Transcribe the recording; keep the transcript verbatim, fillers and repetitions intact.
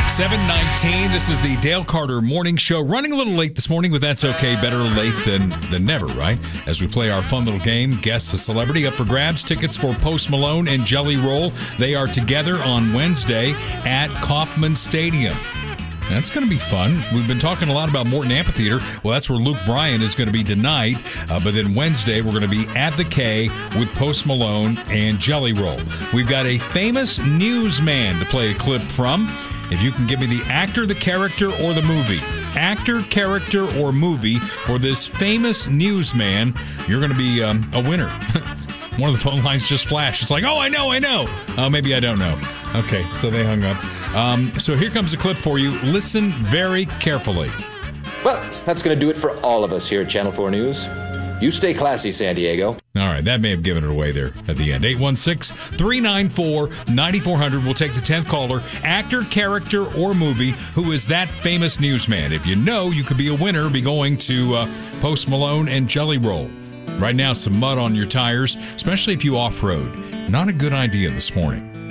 seven nineteen, this is the Dale Carter Morning Show. Running a little late this morning, but that's okay. Better late than, than never, right? As we play our fun little game, Guess the Celebrity. Up for grabs, tickets for Post Malone and Jelly Roll. They are together on Wednesday at Kauffman Stadium. That's going to be fun. We've been talking a lot about Morton Amphitheater. Well, that's where Luke Bryan is going to be tonight. Uh, but then Wednesday, we're going to be at the K with Post Malone and Jelly Roll. We've got a famous newsman to play a clip from. If you can give me the actor, the character, or the movie. Actor, character, or movie for this famous newsman, you're going to be um, a winner. One of the phone lines just flashed. It's like, oh, I know, I know. Uh, maybe I don't know. Okay, so they hung up. Um, so here comes a clip for you. Listen very carefully. Well, that's going to do it for all of us here at Channel four News. You stay classy, San Diego. All right, that may have given it away there at the end. eight one six, three nine four, nine four zero zero. We'll take the tenth caller. Actor, character, or movie. Who is that famous newsman? If you know, you could be a winner. Be going to uh, Post Malone and Jelly Roll. Right now, some mud on your tires, especially if you off-road. Not a good idea this morning.